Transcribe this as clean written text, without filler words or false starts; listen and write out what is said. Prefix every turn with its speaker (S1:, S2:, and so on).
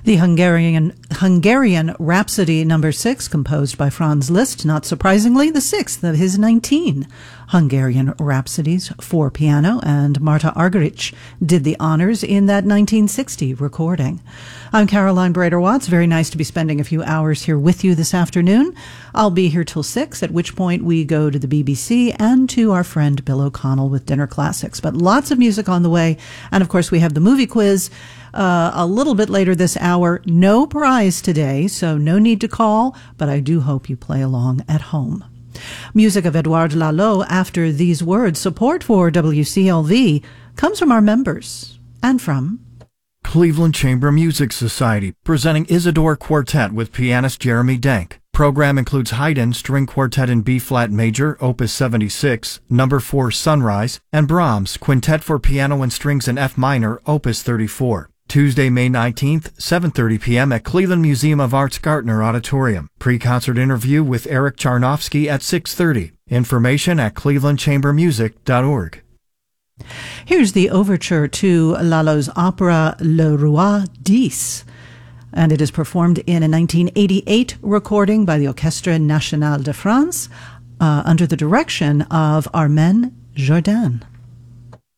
S1: The Hungarian Rhapsody No. 6, composed by Franz Liszt, not surprisingly, the sixth of his 19 Hungarian Rhapsodies for piano, and Marta Argerich did the honors in that 1960 recording. I'm Caroline Brader-Watts. Very nice to be spending a few hours here with you this afternoon. I'll be here till 6, at which point we go to the BBC and to our friend Bill O'Connell with Dinner Classics. But lots of music on the way, and of course we have the movie quiz a little bit later this hour. No prize today, so no need to call, but I do hope you play along at home. Music of Edouard Lalo after these words. Support for WCLV comes from our members and from
S2: Cleveland Chamber Music Society, presenting Isidore Quartet with pianist Jeremy Denk. Program includes Haydn String Quartet in B-flat major, Opus 76, No. 4 Sunrise, and Brahms Quintet for piano and strings in F minor, Opus 34. Tuesday, May 19th, 7:30 p.m. at Cleveland Museum of Art's Gartner Auditorium. Pre-concert interview with Eric Charnofsky at 6:30. Information at clevelandchambermusic.org.
S1: Here's the overture to Lalo's opera Le Roi Dix, and it is performed in a 1988 recording by the Orchestre National de France under the direction of Armen Jordan.